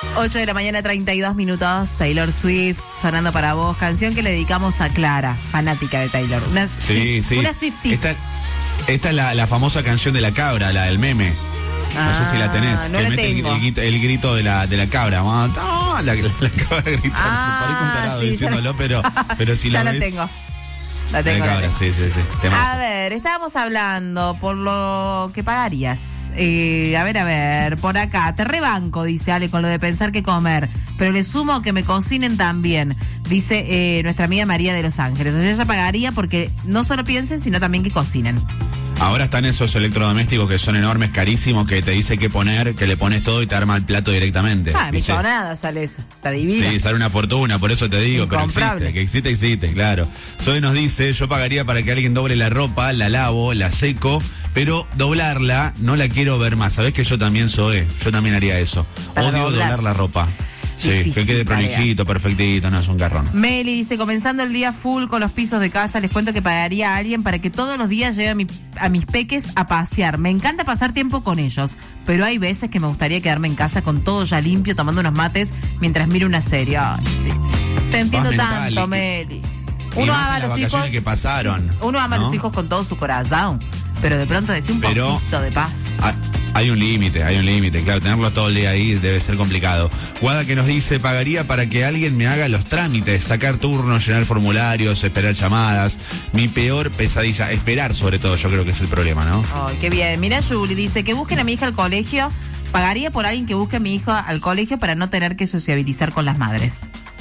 8 de la mañana, 32 minutos. Taylor Swift sonando para vos. Canción que le dedicamos a Clara, fanática de Taylor. Una Swiftie. Esta es la famosa canción de la cabra, la del meme. No sé si la tenés. No que la mete tengo. el grito de la cabra. La cabra gritando. Parezco un tarado diciéndolo, pero si ya la la ves. tengo. La tengo. La cabra, sí. Temazo. A ver, estábamos hablando por lo que pagarías. A ver, por acá. Te rebanco, dice Ale, con lo de pensar qué comer. Pero le sumo que me cocinen también, dice nuestra amiga María de Los Ángeles. O sea, ella pagaría porque no solo piensen, sino también que cocinen. Ahora están esos electrodomésticos que son enormes, carísimos, que te dice qué poner, que le pones todo y te arma el plato directamente. Millonada sale eso. Está divino. Sí, sale una fortuna, por eso te digo, pero existe, claro. Zoe nos dice, yo pagaría para que alguien doble la ropa, la lavo, la seco, pero doblarla no la quiero ver más. ¿Sabés que yo también soy? Yo también haría eso. Odio doblar la ropa. Sí, difícil, que quede prolijito, perfectito, no es un garrón. Meli dice, comenzando el día full con los pisos de casa, les cuento que pagaría a alguien para que todos los días lleve a mis peques a pasear. Me encanta pasar tiempo con ellos, pero hay veces que me gustaría quedarme en casa con todo ya limpio, tomando unos mates mientras miro una serie. Ay, sí. Te entiendo tanto, Meli. Uno ama a los hijos que pasaron. Uno ama a los hijos con todo su corazón, pero de pronto decir un poquito de paz. Hay un límite, claro, tenerlos todo el día ahí debe ser complicado. Guada que nos dice, pagaría para que alguien me haga los trámites, sacar turnos, llenar formularios, esperar llamadas. Mi peor pesadilla, esperar sobre todo, yo creo que es el problema, ¿no? Ay, qué bien. Mira, Julie dice, que busquen a mi hija al colegio, pagaría por alguien que busque a mi hijo al colegio para no tener que sociabilizar con las madres.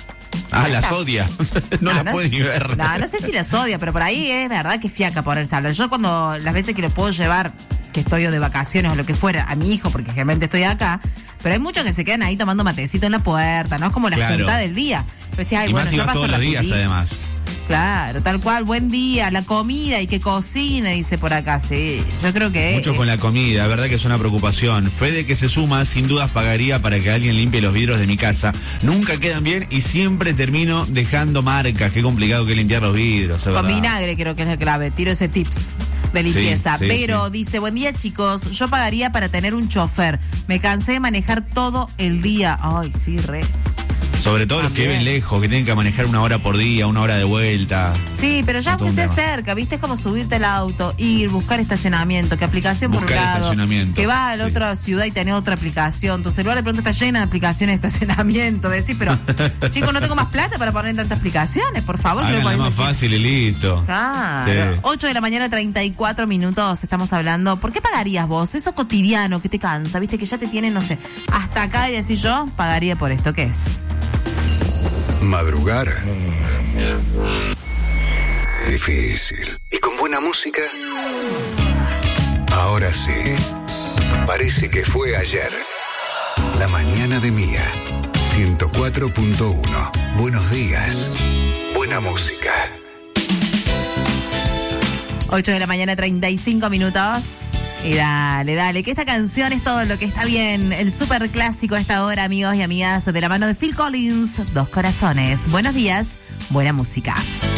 Las odia. no las puede ni ver. No sé si las odia, pero por ahí es verdad que fiaca ponerse a hablar. Yo las veces que lo puedo llevar, que estoy de vacaciones o lo que fuera, a mi hijo, porque generalmente estoy acá, pero hay muchos que se quedan ahí tomando matecito en la puerta, ¿no? Es como la junta del día. Pues, y más si vas todos los días, además. Claro, tal cual, buen día, la comida y que cocine, dice por acá, sí. Yo creo que... Mucho con la comida, verdad que es una preocupación. Fede que se suma, sin dudas pagaría para que alguien limpie los vidrios de mi casa. Nunca quedan bien y siempre termino dejando marcas. Qué complicado que limpiar los vidrios, con vinagre creo que es la clave, tiro ese tips de limpieza. Pero dice, buen día chicos, yo pagaría para tener un chofer. Me cansé de manejar todo el día. Ay, sí, re... Sobre todo los que viven lejos, que tienen que manejar 1 hora por día, 1 hora de vuelta. Sí, pero ya aunque sea cerca, ¿viste? Es como subirte al auto, ir, buscar estacionamiento, que aplicación por un lado, que vas a la otra ciudad y tenés otra aplicación, tu celular de pronto está llena de aplicaciones de estacionamiento, decís, pero chicos, no tengo más plata para poner tantas aplicaciones, por favor. Háganla más fácil y listo. Claro. Sí. 8 de la mañana, 34 minutos, estamos hablando. ¿Por qué pagarías vos? Eso cotidiano que te cansa, ¿viste? Que ya te tiene, no sé, hasta acá y decís yo, pagaría por esto, ¿qué es? Madrugar. Difícil. ¿Y con buena música? Ahora sí. Parece que fue ayer. La mañana de Mía. 104.1. Buenos días. Buena música. 8 de la mañana, 35 minutos. Y dale, que esta canción es todo lo que está bien. El súper clásico a esta hora, amigos y amigas, de la mano de Phil Collins, Dos Corazones. Buenos días, buena música.